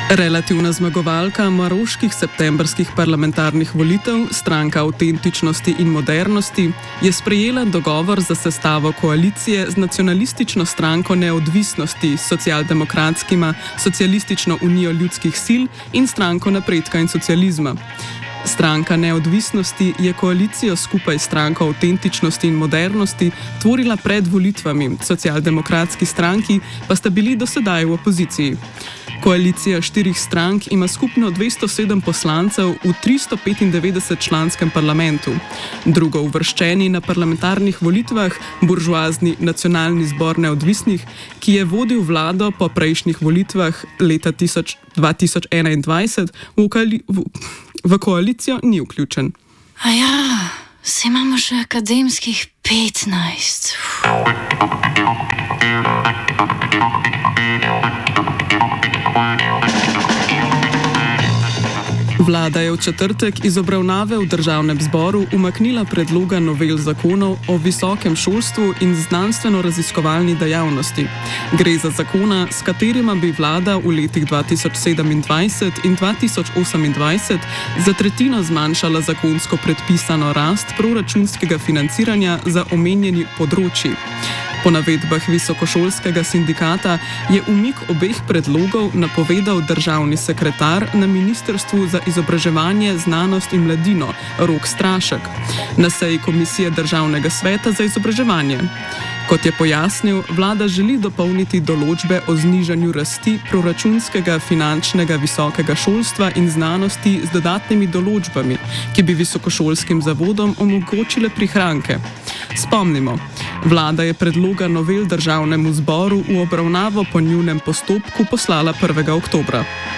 Relativna zmagovalka maroških septembrskih parlamentarnih volitev, Stranka avtentičnosti in modernosti, je sprejela dogovor za sestavo koalicije z nacionalistično stranko neodvisnosti, socialdemokratskima Socialistično unijo ljudskih sil in stranko napredka in socializma. Stranka neodvisnosti je koalicijo skupaj s stranko avtentičnosti in modernosti tvorila pred volitvami, socialdemokratski stranki pa sta bili do sedaj v opoziciji. Koalicija 4 strank ima skupno 207 poslancev v 395-članskem parlamentu. Drugo uvrščeni na parlamentarnih volitvah, buržoazni Nacionalni zbor neodvisnih, ki je vodil vlado po prejšnjih volitvah leta 2021, v koalicijo ni vključen. A ja, saj imamo še akademskih 15. Vlada je v četrtek iz obravnave v državnem zboru umaknila predloga novel zakonov o visokem šolstvu in znanstveno-raziskovalni dejavnosti. Gre za zakona, s katerima bi vlada v letih 2027 in 2028 za tretjino zmanjšala zakonsko predpisano rast proračunskega financiranja za omenjeni področji. Po navedbah visokošolskega sindikata je umik obeh predlogov napovedal državni sekretar na Ministrstvu za izobraževanje, znanost in mladino Rok Strašek na seji Komisije Državnega sveta za izobraževanje. Kot je pojasnil, vlada želi dopolniti določbe o znižanju rasti proračunskega finančnega visokega šolstva in znanosti z dodatnimi določbami, ki bi visokošolskim zavodom omogočile prihranke. Spomnimo, vlada je predloga novel državnemu zboru v obravnavo po njunem postopku poslala 1. oktobra.